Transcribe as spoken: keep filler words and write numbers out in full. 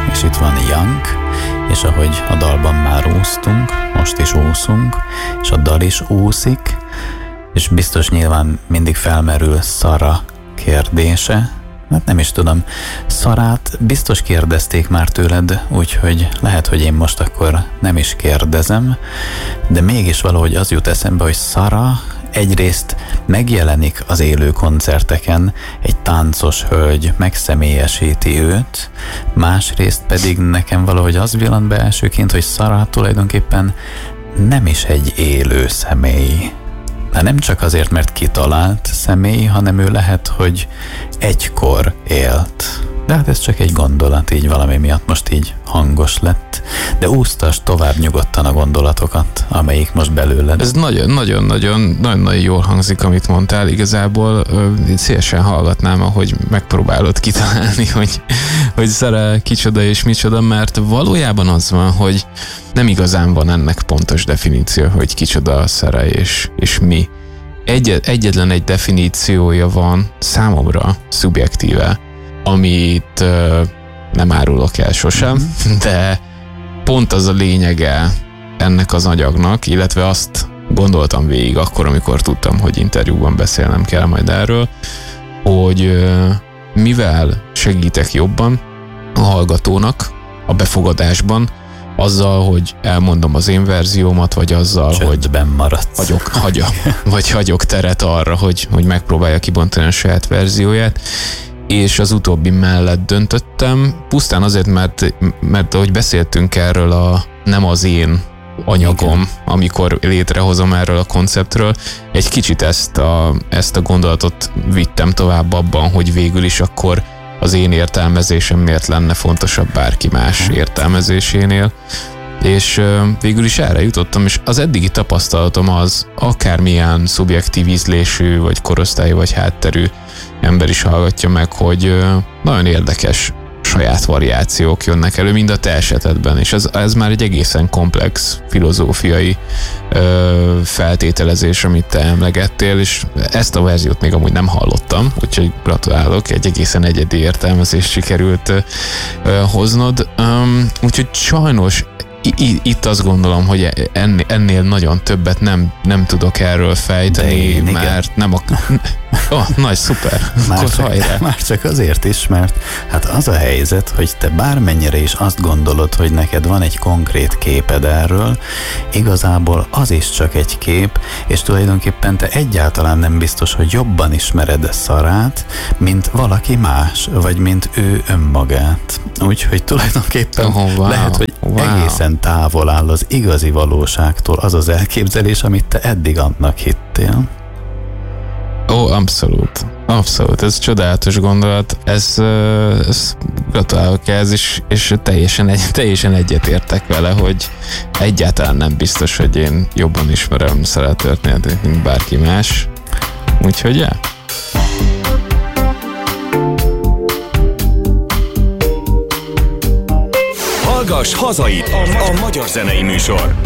és itt van Young, és ahogy a dalban már úsztunk, most is úszunk, és a dal is úszik, és biztos nyilván mindig felmerül Szara kérdése. Hát nem is tudom, Szarát biztos kérdezték már tőled, úgyhogy lehet, hogy én most akkor nem is kérdezem, de mégis valahogy az jut eszembe, hogy Szara egyrészt megjelenik az élő koncerteken, egy táncos hölgy megszemélyesíti őt, másrészt pedig nekem valahogy az villant be elsőként, hogy Szara tulajdonképpen nem is egy élő személy. De nem csak azért, mert kitalált személy, hanem ő lehet, hogy egykor élt. De hát ez csak egy gondolat, így valami miatt most így hangos lett. De úsztas tovább nyugodtan a gondolatokat, amelyik most belőled. Ez nagyon-nagyon-nagyon jól hangzik, amit mondtál. Igazából én szívesen hallgatnám, ahogy megpróbálod kitalálni, hogy, hogy Szara kicsoda és micsoda, mert valójában az van, hogy nem igazán van ennek pontos definíció, hogy kicsoda Szara és, és mi. Egy, egyetlen egy definíciója van számomra, szubjektíve, amit uh, nem árulok el sosem, mm-hmm. de pont az a lényege ennek az anyagnak, illetve azt gondoltam végig akkor, amikor tudtam, hogy interjúban beszélnem kell majd erről, hogy uh, mivel segítek jobban a hallgatónak a befogadásban, azzal, hogy elmondom az én verziómat, vagy azzal, Csöndben hogy maradsz. Hagyok, hagyok, vagy hagyok teret arra, hogy, hogy megpróbálja kibontani a saját verzióját, és az utóbbi mellett döntöttem, pusztán azért, mert, mert ahogy beszéltünk erről a nem az én anyagom, igen. amikor létrehozom erről a konceptről, egy kicsit ezt a, ezt a gondolatot vittem tovább abban, hogy végül is akkor az én értelmezésem miért lenne fontosabb bárki más értelmezésénél, és végül is erre jutottam, és az eddigi tapasztalatom az, akármilyen szubjektív ízlésű, vagy korosztályú, vagy hátterű ember is hallgatja meg, hogy nagyon érdekes saját variációk jönnek elő, mind a te esetedben, és ez, ez már egy egészen komplex filozófiai ö, feltételezés, amit te emlegettél, és ezt a verziót még amúgy nem hallottam, úgyhogy gratulálok, egy egészen egyedi értelmezést sikerült ö, ö, hoznod, um, úgyhogy sajnos I- itt azt gondolom, hogy ennél, ennél nagyon többet nem, nem tudok erről fejteni, én, mert igen. nem a... Oh, nagy, szuper! Már csak, már csak azért is, mert hát az a helyzet, hogy te bármennyire is azt gondolod, hogy neked van egy konkrét képed erről, igazából az is csak egy kép, és tulajdonképpen te egyáltalán nem biztos, hogy jobban ismered Szarát, mint valaki más, vagy mint ő önmagát. Úgyhogy tulajdonképpen oh, wow. lehet, hogy wow. egészen távol áll az igazi valóságtól az az elképzelés, amit te eddig annak hittél. Ó, abszolút. Abszolút. Ez csodálatos gondolat. Ez, ez gratulálok ez is, és teljesen, egy, teljesen egyetértek vele, hogy egyáltalán nem biztos, hogy én jobban ismerem Szara történetét, mint bárki más. Úgyhogy, ja. Hallgass hazait, a, a magyar zenei műsor.